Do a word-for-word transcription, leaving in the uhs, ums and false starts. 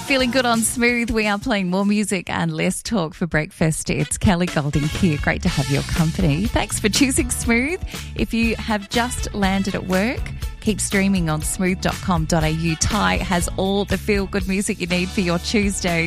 Feeling good on Smooth. We are playing more music and less talk for breakfast. It's Kelly Golding here. Great to have your company. Thanks for choosing Smooth. If you have just landed at work, keep streaming on smooth dot com dot a u. Ty has all the feel-good music you need for your Tuesday.